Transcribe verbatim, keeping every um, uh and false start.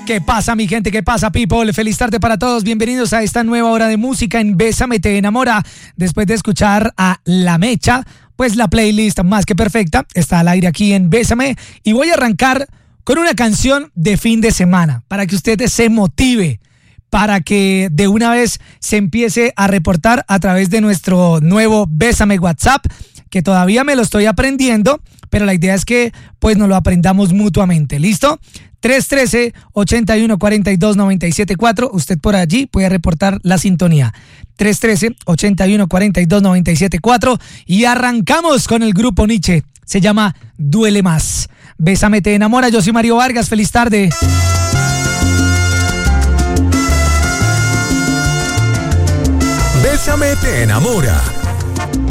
¿Qué pasa, mi gente? ¿Qué pasa, people? Feliz tarde para todos. Bienvenidos a esta nueva hora de música en Bésame Te Enamora. Después de escuchar a La Mecha, pues la playlist más que perfecta está al aire aquí en Bésame. Y voy a arrancar con una canción de fin de semana para que usted se motive, para que de una vez se empiece a reportar a través de nuestro nuevo Bésame WhatsApp, que todavía me lo estoy aprendiendo, pero la idea es que pues nos lo aprendamos mutuamente. ¿Listo? tres uno tres, ocho uno cuatro dos, nueve siete cuatro. Usted por allí puede reportar la sintonía. tres uno tres, ocho uno cuatro dos, nueve siete cuatro. Y arrancamos con el grupo Nietzsche. Se llama Duele Más. Bésame Te Enamora. Yo soy Mario Vargas. Feliz tarde. Bésame Te Enamora.